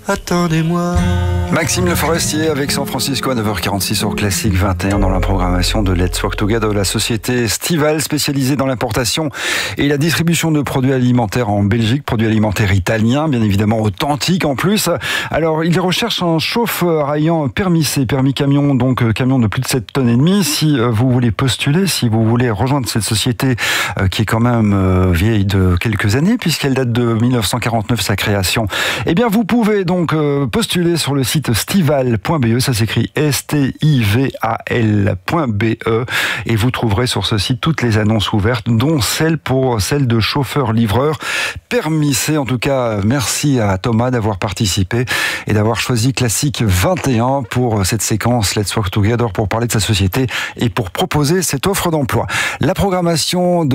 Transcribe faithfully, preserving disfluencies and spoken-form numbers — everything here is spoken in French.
Attendez-moi. Maxime Le Forestier avec San Francisco à neuf heures quarante-six sur Classique vingt et un dans la programmation de Let's Work Together, la société Stival spécialisée dans l'importation et la distribution de produits alimentaires en Belgique, produits alimentaires italiens, bien évidemment authentiques en plus. Alors, ils recherchent un chauffeur ayant permis C, permis camion, donc camion de plus de sept tonnes et demie. Si vous voulez postuler, si vous voulez rejoindre cette société qui est quand même vieille de quelques années puisqu'elle date de mille neuf cent quarante-neuf, sa création, eh bien vous pouvez donc postuler sur le site stival point b e, ça s'écrit S T I V A L point B E, et vous trouverez sur ce site toutes les annonces ouvertes, dont celle pour celle de chauffeur-livreur permis C. En tout cas, merci à Thomas d'avoir participé et d'avoir choisi Classique vingt et un pour cette séquence Let's Work Together pour parler de sa société et pour proposer cette offre d'emploi. La programmation de